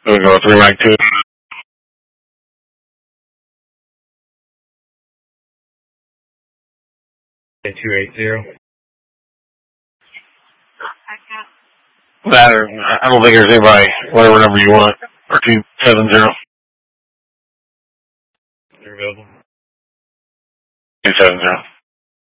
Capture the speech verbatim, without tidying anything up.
We'll go three Mike two. two eight zero. That or, I don't think there's anybody, whatever number you want, or two seven zero.